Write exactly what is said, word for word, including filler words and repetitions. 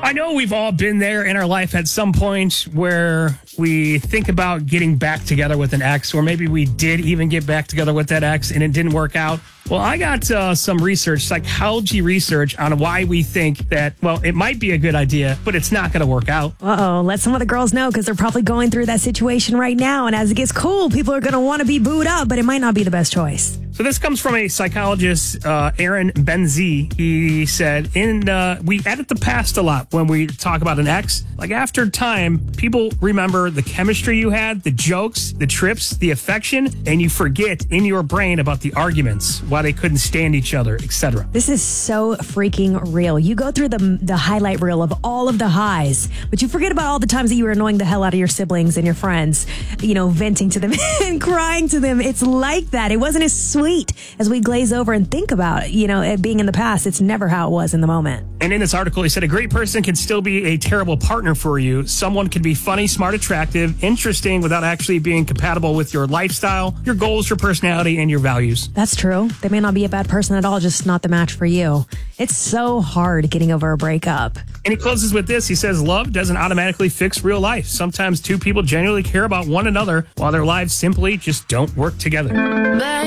I know we've all been there in our life at some point where we think about getting back together with an ex, or maybe we did even get back together with that ex and it didn't work out. Well, I got uh, some research, psychology research on why we think that, well, it might be a good idea, but it's not going to work out. Uh-oh, let some of the girls know because they're probably going through that situation right now. And as it gets cool, people are going to want to be booed up, but it might not be the best choice. So this comes from a psychologist, uh, Aaron Benzie. He said, in uh, we edit the past a lot when we talk about an ex. Like after time, people remember the chemistry you had, the jokes, the trips, the affection, and you forget in your brain about the arguments, why they couldn't stand each other, et cetera. This is so freaking real. You go through the the highlight reel of all of the highs, but you forget about all the times that you were annoying the hell out of your siblings and your friends, you know, venting to them and crying to them. It's like that. It wasn't as sweet as we glaze over and think about, you know, it being in the past. It's never how it was in the moment. And in this article, he said, a great person can still be a terrible partner for you. Someone can be funny, smart, attractive, interesting without actually being compatible with your lifestyle, your goals, your personality, and your values. That's true. They may not be a bad person at all, just not the match for you. It's so hard getting over a breakup. And he closes with this. He says, love doesn't automatically fix real life. Sometimes two people genuinely care about one another while their lives simply just don't work together.